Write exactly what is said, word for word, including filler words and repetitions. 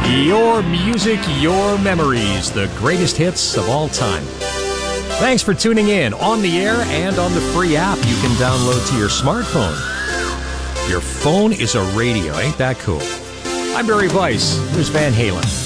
Your music, your memories, the greatest hits of all time. Thanks for tuning in on the air and on the free app you can download to your smartphone. Your phone is a radio, ain't that cool? I'm Barry Weiss. Here's Van Halen.